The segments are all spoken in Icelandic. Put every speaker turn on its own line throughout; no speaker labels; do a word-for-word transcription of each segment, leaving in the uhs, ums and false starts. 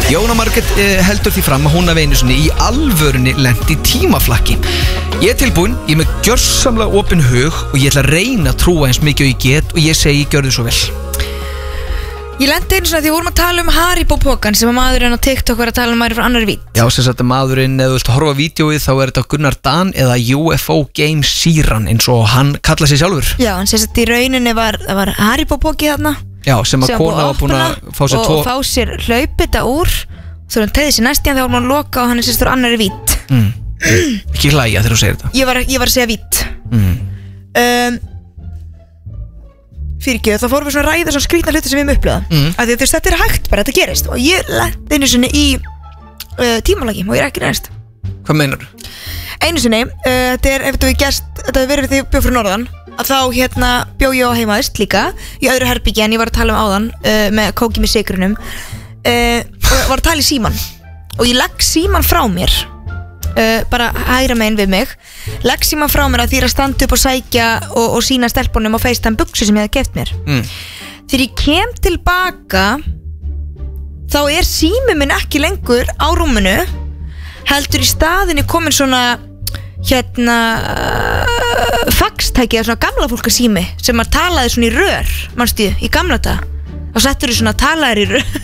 Jóna Margrét eh, heldur því fram að hún af einu sinni í alvörunni lent í tímaflakki. Ég er tilbúin, ég er með gjörsamlega opinn hug og ég ætla að reyna að trúa eins mikið og ég get og ég segi gjörðu svo vel.
Ég lendi einu svona því við vorum að tala um Haribo-pokan sem að maðurinn á TikTok var að tala um maður frá annarri vít.
Já, sem sagt að maðurinn, ef þú vilt horfa á vídeóið þá er þetta Gunnar Dan eða U F O Game Sheeran eins og hann kalla sig sjálfur.
Já, hann sem sagt í rauninni var, var Haribo-poki þarna.
Já, sem að kona var búin að fá sér tvo...
Og fá sér hlaupita úr, svo hann tegði sér næstíðan þegar hann loka og hann er sérst úr annarri vít.
Mm. Ekki hlæja þegar þú segir þetta.
Ég var, ég var að segja vít.
Mm.
Um, fyrir ekki, þá fórum við svona að ræða svona skrýtna hluti sem við erum upplöðað mm. af því að þú veist, þetta er hægt bara, þetta gerist og ég lent einu sinni í uh, tímalagi og ég er ekki næst.
Hvað meinar þú?
Einu sinni, uh, þetta er, ef þetta við gerst þetta hefur verið því ég bjó fyrir norðan að þá hérna bjó ég á heimaðist líka í öðru herbyggja en ég var að tala um áðan uh, með kóki með sykrunum uh, og var að tala í síman og ég legg síman frá mér Uh, bara hægra megin við mig legg síma frá mér að því að standa upp og sækja og, og sína stelpunum og FaceTime buksu sem ég hef keypt mér mm. Þegar ég kem tilbaka þá er sími minn ekki lengur á rúminu heldur í staðinni komin svona hérna uh, faxtæki eða svona gamla fólka sími sem maður talaði svona í rör manstu, í gamla dag og settur þú svona talaðir í rör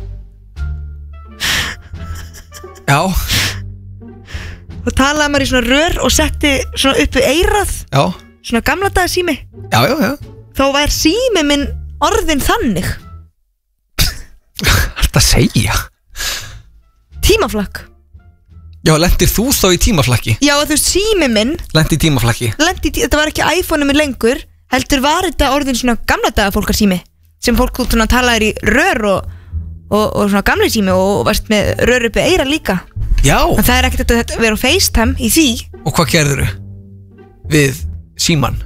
Já
og talaði maður í svona rör og setti svona upp við eyrað
já.
Svona gamla daga sími
já, já, já.
Þá var sími minn orðin þannig
Hvað er þetta að segja?
Tímaflakk
Já, lendir þú þá í tímaflakki?
Já, þú veist, sími minn
Lendi í tímaflakki?
Lendi í tí- Þetta var ekki iPhone-u minn lengur heldur var þetta orðin svona gamla daga fólkar sími sem fólk út svona talaði í rör og, og, og svona gamli sími og varst með rör upp við eyra líka
Já
En það er ekkert að þetta vera á FaceTime í því
Og hvað gerðurðu? Við síman?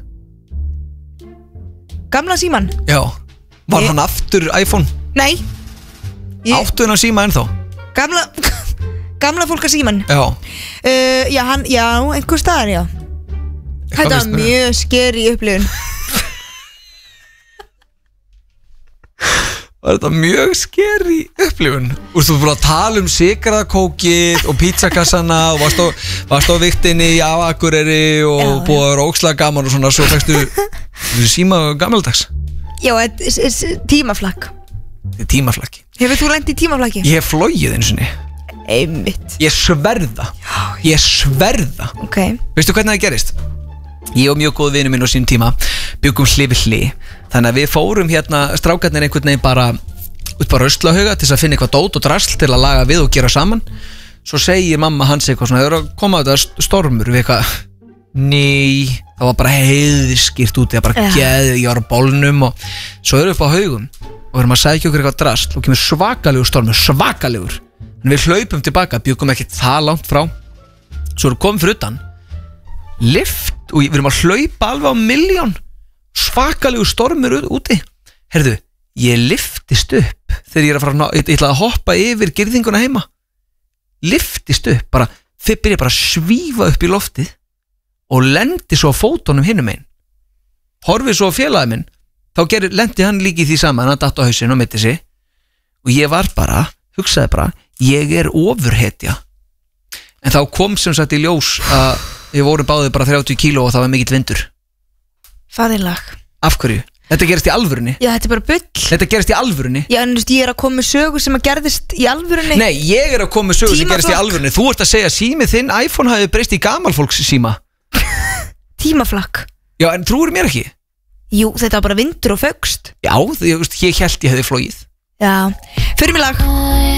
Gamla síman?
Já Var
Ég-
hann aftur iPhone?
Nei Ég-
Áttu hann að síma ennþá?
Gamla Gamla fólkar síman
Já
uh, Já, hann, já, einhver staðar, já Þetta var
finnst mér?
mjög skeri upplifun
Var þetta mjög skeri upplifun? Þú veist, þú búin að tala um sigraðakókið og pizzakassana og varst á, varst á viktinni í Akureyri og
Já,
búið að vera ógeðslega gaman og svona, svo fækstu þú síma gamaldags.
Já, þetta er- er tímaflakk
Þetta er tímaflakki.
Hefur þú lent í tímaflakki?
Ég hef flogið einu sinni.
Einmitt
Ég sverða. Ég sverða.
Ok
Veistu hvernig það gerist? Ég og mjög góð vinur minn á sín tíma byggum hlið við hlið. Þannig að við fórum hérna strákarnir einhvern veginn bara út bara Östlahauga til þess að finna eitthvað dót og drasl til að laga við og gera saman. Svo segir mamma hans eitthvað svona, það er að koma á þetta stormur við eitthvað. Nei, það var bara heiðskýrt úti, það bara
Ja.
geði, ég var á bólnum og svo erum við upp á haugum og erum að sækja okkur eitthvað drasl og kemur svakalegur stormur, svakalegur. En við hlaupum tilbaka, byggum ekki það langt frá. Svo erum við komið fyrir utan lift og við erum að hlaupa alveg á milljón svakalegu stormur úti. Herðu, ég liftist upp þegar ég er að fara að, ná- ég, ég ætla að hoppa yfir girðinguna heima. Liftist upp, bara þið byrja bara að svífa upp í loftið og lendi svo á fótunum hinum einn. Horfið svo á félagið minn, þá gerir, lendi hann líka í því saman, hann datt á hausinn og mitti sig og ég var bara, hugsaði bara, ég er ofurhetja. En þá kom sem sagt í ljós að við vorum báðið bara þrjátíu kíló og það var mikill vindur.
Fæðilag
Af hverju? Þetta gerist í alvörunni.
Já, þetta er bara bull
Þetta gerist í alvörunni.
Já, en þú veist, ég er að koma með sögu sem að gerðist í alvörunni
Nei, ég er að koma með sögur sem gerist í
Tímaflakk.
alvörunni. Þú ert að segja að símið þinn iPhone hafi breyst í gamalfólks síma.
Tímaflakk
Já, en trúir mér ekki?
Jú, þetta var bara vindur og fögst
Já, því, ég, ég held ég hefði flogið.
Já, fyrir mig lag